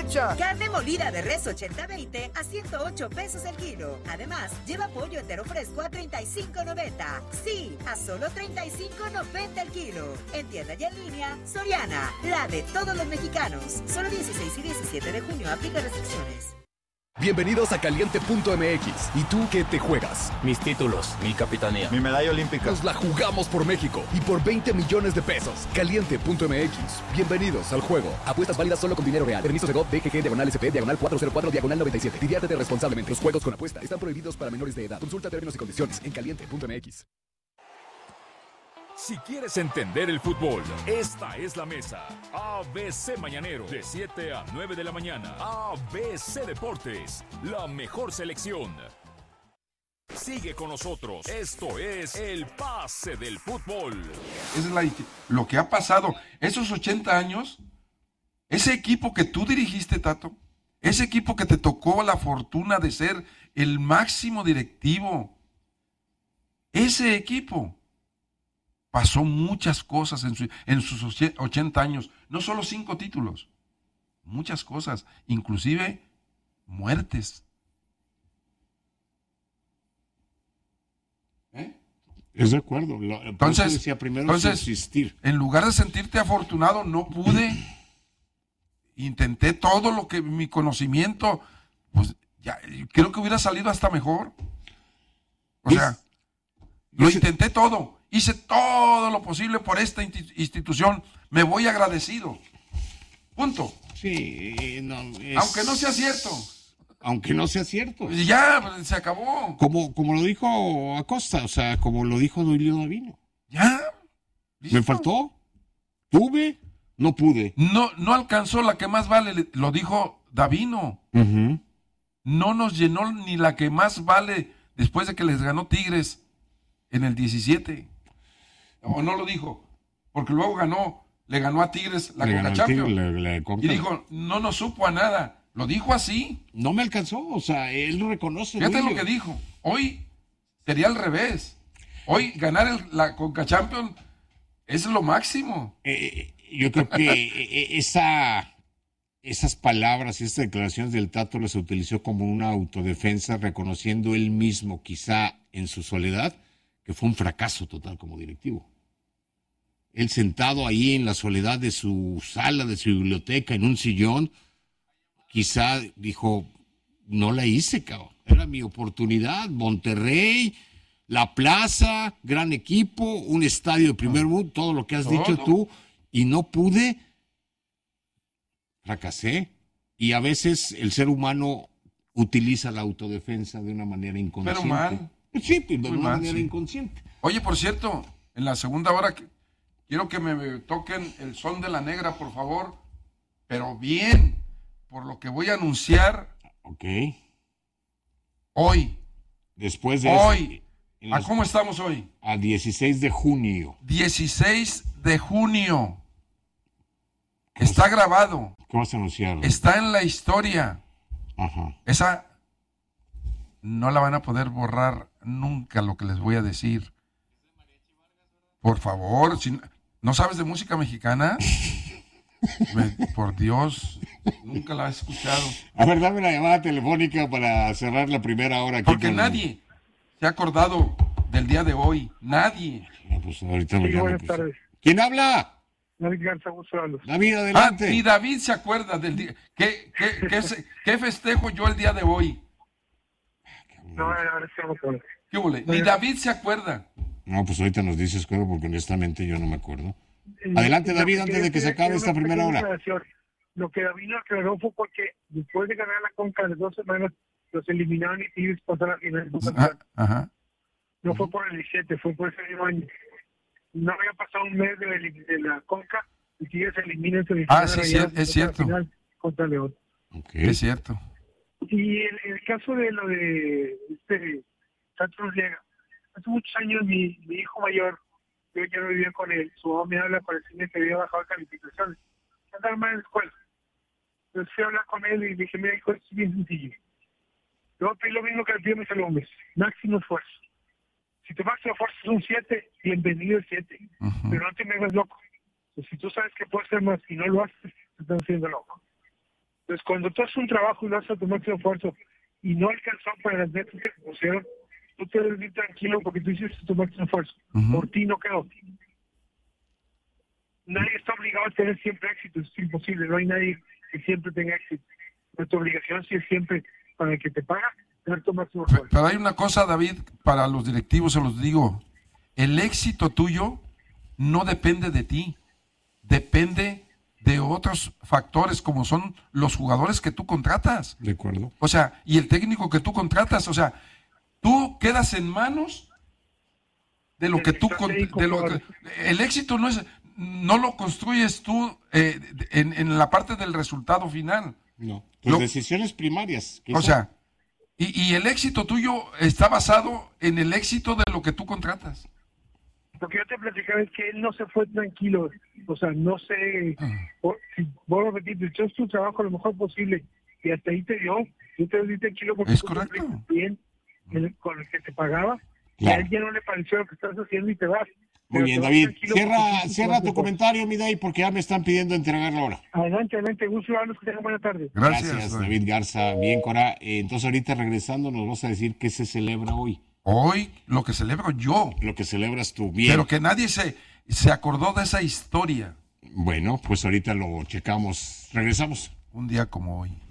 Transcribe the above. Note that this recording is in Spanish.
plancha. Carne molida de res 80-20 a 108 pesos el kilo. Además, lleva pollo entero fresco a 35.90. Sí, a solo 35.90 el kilo. En tienda y en línea, Soriana, la de todos los mexicanos. Solo 16 y 17 de junio, aplica restricciones. Bienvenidos a Caliente.mx. ¿Y tú qué te juegas? Mis títulos, mi capitanía, mi medalla olímpica. Nos la jugamos por México y por 20 millones de pesos. Caliente.mx. Bienvenidos al juego. Apuestas válidas solo con dinero real. Permiso Segov BGG/SP /404/97. Diviértete responsablemente. Los juegos con apuesta están prohibidos para menores de edad. Consulta términos y condiciones en Caliente.mx. Si quieres entender el fútbol, esta es la mesa. ABC Mañanero, de 7 a 9 de la mañana. ABC Deportes, la mejor selección. Sigue con nosotros. Esto es El Pase del Fútbol. Es lo que ha pasado. Esos 80 años, ese equipo que tú dirigiste, Tato, ese equipo que te tocó la fortuna de ser el máximo directivo, ese equipo pasó muchas cosas en sus 80 años, no solo 5 títulos, muchas cosas, inclusive muertes. Es de acuerdo. Entonces, decía primero existir. En lugar de sentirte afortunado, no pude. Intenté todo lo que mi conocimiento, pues ya, creo que hubiera salido hasta mejor. O sea, lo intenté todo. Hice todo lo posible por esta institución. Me voy agradecido. Punto. Sí, aunque no sea cierto. Aunque no sea cierto. Ya, se acabó. Como lo dijo Acosta, o sea, como lo dijo Duilio Davino. Ya. ¿Listo? Me faltó. Tuve, no pude. No alcanzó la que más vale, lo dijo Davino. Uh-huh. No nos llenó ni la que más vale después de que les ganó Tigres en el 17. O no lo dijo, porque luego le ganó a Tigres la Conca Champions. Y dijo, no nos supo a nada. Lo dijo así. No me alcanzó, o sea, él lo reconoce. Fíjate lo que dijo. Hoy sería al revés. Hoy ganar la Conca Champions es lo máximo. Yo creo que esas palabras y esas declaraciones del Tato las utilizó como una autodefensa, reconociendo él mismo, quizá en su soledad, que fue un fracaso total como directivo. Él sentado ahí en la soledad de su sala, de su biblioteca, en un sillón, quizá dijo, no la hice, cabrón. Era mi oportunidad. Monterrey, la plaza, gran equipo, un estadio de primer mundo, todo lo que has dicho tú, y no pude, fracasé. Y a veces el ser humano utiliza la autodefensa de una manera inconsciente. Pero mal. Sí, de una manera inconsciente. Oye, por cierto, en la segunda hora quiero que me toquen el son de la negra, por favor, pero bien, por lo que voy a anunciar. Ok. Hoy. Después de hoy. ¿A cómo estamos hoy? A 16 de junio. 16 de junio. Está grabado. ¿Qué vas a anunciar? Está en la historia. Ajá. Esa no la van a poder borrar nunca, lo que les voy a decir. Por favor, si no sabes de música mexicana, por Dios, nunca la has escuchado. A ver, dame una llamada telefónica para cerrar la primera hora aquí. Porque nadie se ha acordado del día de hoy. Nadie. No, pues ahorita sí, buenas tardes. ¿Quién habla? David Garza, gusto verlos. David, adelante. Y David se acuerda del día. ¿Qué festejo yo el día de hoy? No, ahora sí vamos a ver. ¿Qué huele? Ni David se acuerda. No, pues ahorita nos dices, claro, porque honestamente yo no me acuerdo. Adelante, David, antes de que se acabe esta primera hora. Lo que David aclaró fue porque después de ganar la Conca de 2 semanas, los eliminaron y Tigres pasaron a la final. Ajá. No fue por el 17, fue por ese mismo año. No había pasado un mes de la Conca y Tigres se eliminan. Sí, es cierto. Final contra León. Okay. Es cierto. Y el caso de lo de Santos Llega, hace muchos años mi hijo mayor, yo ya no vivía con él, su mamá me habla para decirme que había bajado calificaciones, andaba mal en la escuela. Entonces fui a hablar con él y dije, mira hijo, esto es bien sencillo. Yo voy a pedir lo mismo que le pido a mis alumnos, máximo esfuerzo. Si tu máximo esfuerzo es un 7, bienvenido el 7, pero no te me hagas loco. Pues si tú sabes que puedes hacer más y no lo haces, te estás haciendo loco. Entonces, cuando tú haces un trabajo y lo haces a tu máximo esfuerzo y no alcanzó para las metas que te pusieron, tú te debes ir tranquilo porque tú hiciste tu máximo esfuerzo. Por ti no quedó. Nadie está obligado a tener siempre éxito, es imposible. No hay nadie que siempre tenga éxito. Nuestra obligación sí es siempre, para el que te paga, tener tu máximo esfuerzo. Pero hay una cosa, David, para los directivos se los digo. El éxito tuyo no depende de ti. Depende de otros factores como son los jugadores que tú contratas. De acuerdo. O sea, y el técnico que tú contratas. O sea, tú quedas en manos de lo que tú... El éxito no lo construyes tú en la parte del resultado final. No, tus decisiones primarias. O sea, y el éxito tuyo está basado en el éxito de lo que tú contratas. Porque yo te platicaba es que él no se fue tranquilo, o sea, no sé, si vuelvo a repetir, echó tu trabajo lo mejor posible y hasta ahí te dio, yo te di tranquilo porque es tú correcto. Bien con el que te pagaba, claro. Y a él ya no le pareció lo que estás haciendo y te vas. Muy bien, David, cierra tu comentario, mi Day, porque ya me están pidiendo entregar la hora. Adelante, gusto verlos, que tengan buena tarde. Gracias, David Garza, bien, Cora. Entonces ahorita regresando nos vas a decir qué se celebra hoy. Hoy lo que celebro yo. Lo que celebras tú, bien. Pero que nadie se acordó de esa historia. Bueno, pues ahorita lo checamos. Regresamos. Un día como hoy.